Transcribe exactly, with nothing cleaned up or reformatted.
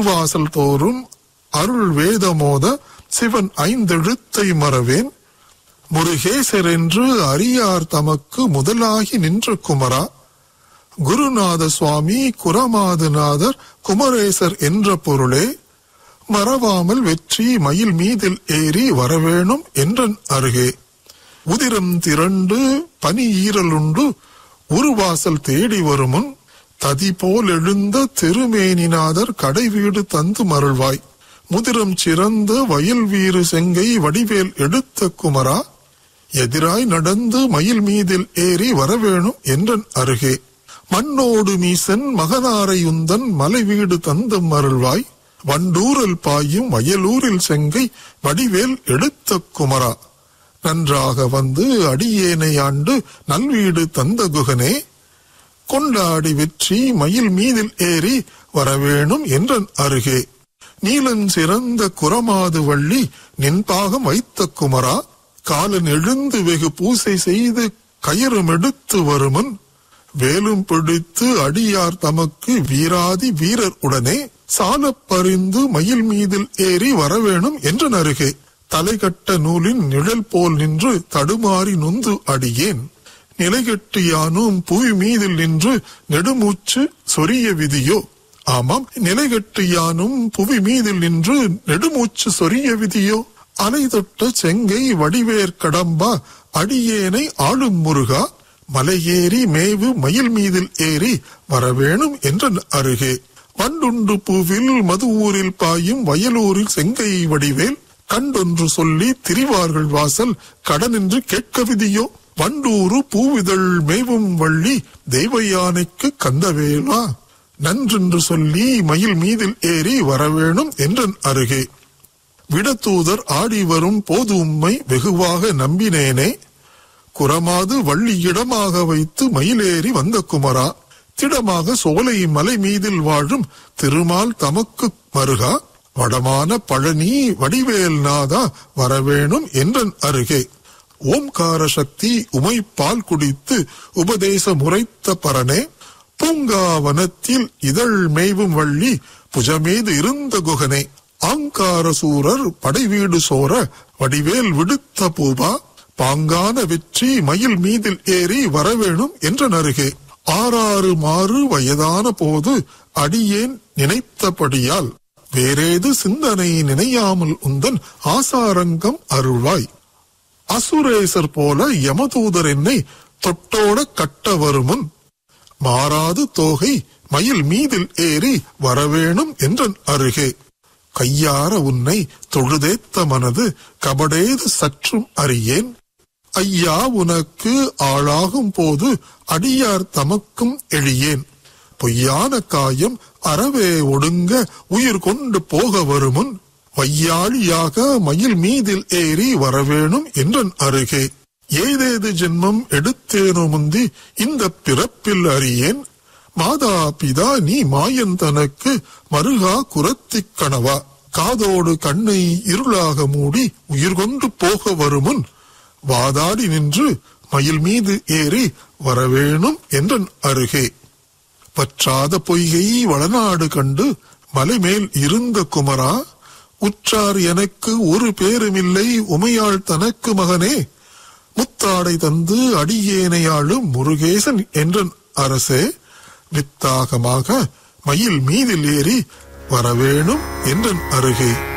திருவாசல் தோறும் அருள் வேதமோத சிவன் ஐந்தெழுத்தை மறவேன், முருகேசர் என்று அறியார் தமக்கு முதலாகி நின்ற குமரா, குருநாத சுவாமி குரமாதுநாதர் குமரேசர் என்ற பொருளே, மறவாமல் வெற்றி மயில் மீதில் ஏறி வரவேணும் என்றன் அருகே, உதிரம் திரண்டு பனி ஈரலுண்டு உருவாசல் தேடி வருமுன், ததி போல் எழுந்த திருமேனிநாதர் கடை வீடு தந்து மருள்வாய், முதிரம் சிறந்த வயல் வீறு செங்கை வடிவேல் எடுத்த குமரா, எதிராய் நடந்து மயில் மீதில் ஏறி வரவேணும் என்றன் அருகே, மண்ணோடு மீசன் மகனாரையுந்தன் மலை வீடு தந்து மருள்வாய், வண்டூரல் பாயும் வயலூரில் செங்கை வடிவேல் எடுத்த குமரா, நன்றாக வந்து அடியேனை ஆண்டு நல்வீடு தந்த குகனே, கொண்டாடி வெற்றி மயில் மீதில் ஏறி வரவேணும் என்றன் அருகே, நீலன் சிறந்த குரமாது வள்ளி நின்பாகம் வைத்த குமரா, காலன் எழுந்து வெகு பூசை செய்து கயிறும் எடுத்து வருமுன், வேலும் பிடித்து அடியார் தமக்கு வீராதி வீரர் உடனே, சாலப் பறிந்து மயில் மீதில் ஏறி வரவேணும் என்றன் அருகே, தலைகட்ட நூலின் நிழல் போல் நின்று தடுமாறி நொந்து அடியேன், நிலைகட்டு யானும் புவி மீதில் நின்று நெடுமூச்சு சொரிய விதியோ, ஆமாம் நிலைகட்டு யானும் புவி மீதில் நின்று நெடுமூச்சு சொரிய விதியோ, அலை தொட்ட செங்கை வடிவேர் கடம்பா அடியேனை ஆளும் முருகா, மலையேறி மேவு மயில் மீதில் ஏறி வரவேணும் என்றன் அருகே, வண்டுண்டு பூவில் மது ஊரில் பாயும் வயலூரில் செங்கை வடிவேல், கண்டொன்று சொல்லி திரிவார்கள் வாசல் கடனின்று கேட்க விதியோ, வண்டூரு பூவிதழ் மேவும் வள்ளி தெய்வ யானைக்கு கந்தவேலா, நன்றென்று சொல்லி மயில் மீதில் ஏறி வரவேணும் என்றன் அருகே, விடத்தூதர் ஆடி வரும் போது உம்மை வெகுவாக நம்பினேனே, குரமாது வள்ளி இடமாக வைத்து மயிலேறி வந்த குமரா, திடமாக சோலை மலை மீதில் வாழும் திருமால் தமக்கு மருகா, வடமான பழனி வடிவேல் நாதா வரவேணும் என்றன் அருகே, ஓம்கார சக்தி உமை பால் குடித்து உபதேச முறைத்த பரனே, பூங்காவனத்தில் இதழ் மேய்வும் வள்ளி புஜமீது இருந்த குகனே, ஆங்கார சூரர் படைவீடு சோர வடிவேல் விடுத்த பூபா, பாங்கான வெற்றி மயில் மீதில் ஏறி வரவேணும் என்றன் அருகே, ஆறாறு மாறு வயதான போது அடியேன் நினைத்தபடியால் வேறேது சிந்தனை நினையாமல் உந்தன் ஆசாரங்கம் அருள்வாய், அசுரேசர் போல யமதூதர் என்னை தொட்டோட கட்ட வருமுன், மாறாது தோகை மயில் மீதில் ஏறி வரவேணும் என்றன் அருகே, கையார உன்னை தொழுதேத்த மனது கபடேது சற்றும் அறியேன், ஐயா உனக்கு ஆளாகும் போது அடியார் தமக்கும் எழியேன், பொய்யான காயம் அறவே ஒடுங்க உயிர் கொண்டு போக வருமுன், வையாளியாக மயில் மீதில் ஏறி வரவேணும் என்றன் அருகே, ஏதேது ஜென்மம் எடுத்தேனோ முந்தி இந்த பிறப்பில் அறியேன், மாதா பிதா நீ மாயன் தனக்கு மருகா குரத்திக் கணவா, காதோடு கண்ணை இருளாக மூடி உயிர் கொண்டு போக வருமுன், வாதாடி நின்று மயில் மீது ஏறி வரவேணும் என்றன் அருகே, பற்றாத பொய்கை வளநாடு கண்டு மலைமேல் இருந்த குமரா, உற்றார் எனக்கு ஒரு பேருமில்லை உமையாள் தனக்கு மகனே, முத்தாடை தந்து அடியேனையாளும் முருகேசன் என்றன் அரசே, வித்தாகமாக மயில் மீதில் ஏறி வரவேணும் என்றன் அருகே.